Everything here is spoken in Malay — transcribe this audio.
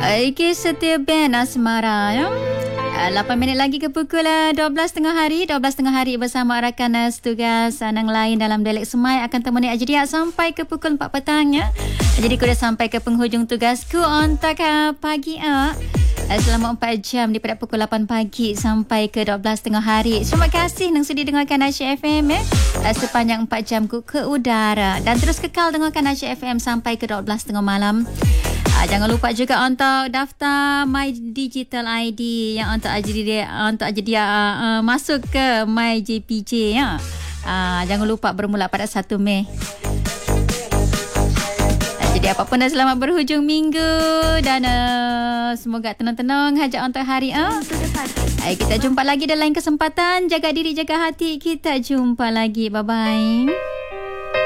Okey, setia band Asmara ya. 8 minit lagi ke pukul 12 tengah hari bersama rakan setugas yang lain dalam Dialek Semai akan temani Ajdia sampai ke pukul 4 petang ya. Jadi aku dah sampai ke penghujung tugasku untuk pagi selama 4 jam daripada pukul 8 pagi sampai ke 12 tengah hari. Terima kasih yang sudi dengarkan Aisyah FM sepanjang 4 jam ke udara dan terus kekal dengarkan Aisyah FM sampai ke 12 tengah malam. Jangan lupa juga untuk daftar My Digital ID yang untuk Ajdia masuk ke My JPJ ya. Jangan lupa bermula pada 1 Mei. Jadi apapun dah, selamat berhujung minggu dan semoga tenang-tenang hajat untuk hari. Kita jumpa lagi dalam lain kesempatan. Jaga diri, jaga hati. Kita jumpa lagi. Bye-bye.